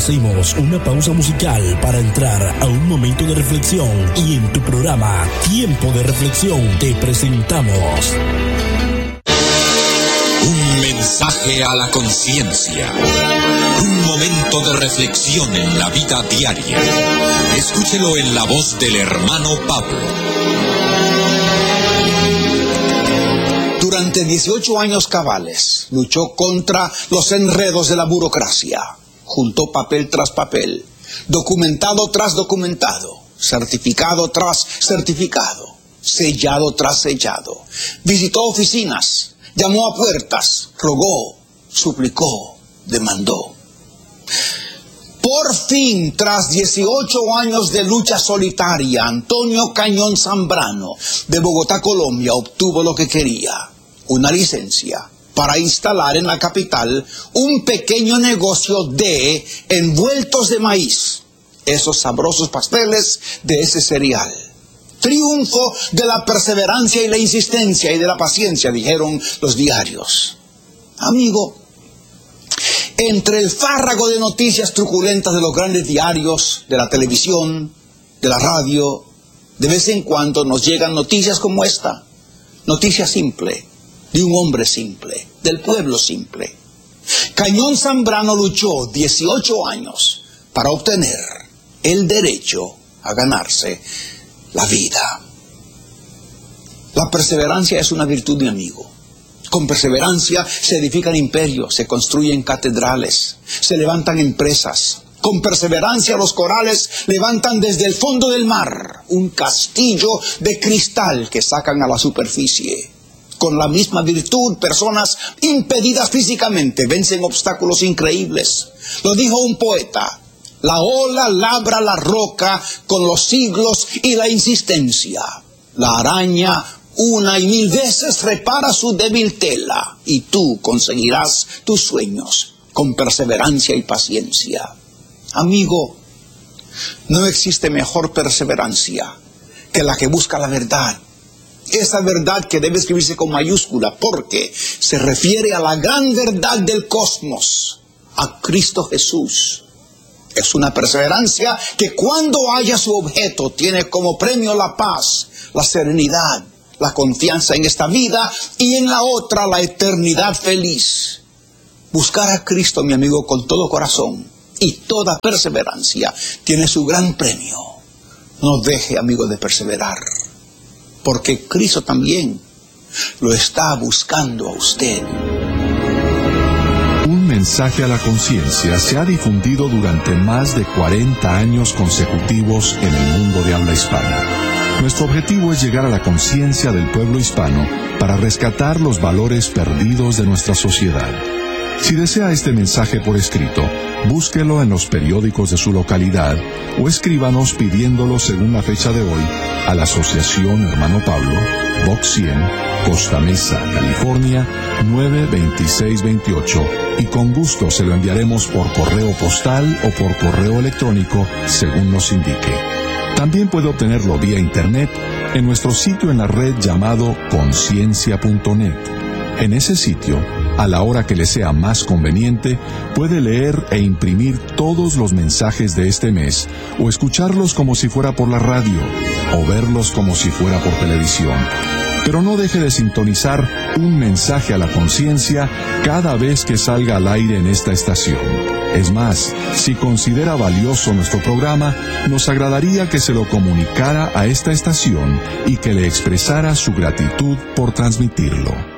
Hacemos una pausa musical para entrar a un momento de reflexión y en tu programa Tiempo de Reflexión te presentamos un mensaje a la conciencia, un momento de reflexión en la vida diaria. Escúchelo en la voz del hermano Pablo. Durante 18 años cabales luchó contra los enredos de la burocracia. Juntó papel tras papel, documentado tras documentado, certificado tras certificado, sellado tras sellado. Visitó oficinas, llamó a puertas, rogó, suplicó, demandó. Por fin, tras 18 años de lucha solitaria, Antonio Cañón Zambrano, de Bogotá, Colombia, obtuvo lo que quería: una licencia para instalar en la capital un pequeño negocio de envueltos de maíz, esos sabrosos pasteles de ese cereal. Triunfo de la perseverancia y la insistencia y de la paciencia, dijeron los diarios. Amigo, entre el fárrago de noticias truculentas de los grandes diarios, de la televisión, de la radio, de vez en cuando nos llegan noticias como esta. Noticia simple, de un hombre simple, del pueblo simple. Cañón Zambrano luchó 18 años para obtener el derecho a ganarse la vida. La perseverancia es una virtud, mi amigo. Con perseverancia se edifican imperios, se construyen catedrales, se levantan empresas. Con perseverancia los corales levantan desde el fondo del mar un castillo de cristal que sacan a la superficie. Con la misma virtud, personas impedidas físicamente vencen obstáculos increíbles. Lo dijo un poeta: la ola labra la roca con los siglos y la insistencia. La araña una y mil veces repara su débil tela, y tú conseguirás tus sueños con perseverancia y paciencia. Amigo, no existe mejor perseverancia que la que busca la verdad. Esa verdad que debe escribirse con mayúscula porque se refiere a la gran verdad del cosmos, a Cristo Jesús. Es una perseverancia que cuando haya su objeto tiene como premio la paz, la serenidad, la confianza en esta vida y en la otra la eternidad feliz. Buscar a Cristo, mi amigo, con todo corazón y toda perseverancia tiene su gran premio. No deje, amigo, de perseverar, porque Cristo también lo está buscando a usted. Un mensaje a la conciencia se ha difundido durante más de 40 años consecutivos en el mundo de habla hispana. Nuestro objetivo es llegar a la conciencia del pueblo hispano para rescatar los valores perdidos de nuestra sociedad. Si desea este mensaje por escrito, búsquelo en los periódicos de su localidad o escríbanos pidiéndolo según la fecha de hoy a la Asociación Hermano Pablo, Box 100, Costa Mesa, California, 92628, y con gusto se lo enviaremos por correo postal o por correo electrónico según nos indique. También puede obtenerlo vía internet en nuestro sitio en la red llamado conciencia.net. En ese sitio, a la hora que le sea más conveniente, puede leer e imprimir todos los mensajes de este mes, o escucharlos como si fuera por la radio, o verlos como si fuera por televisión. Pero no deje de sintonizar un mensaje a la conciencia cada vez que salga al aire en esta estación. Es más, si considera valioso nuestro programa, nos agradaría que se lo comunicara a esta estación y que le expresara su gratitud por transmitirlo.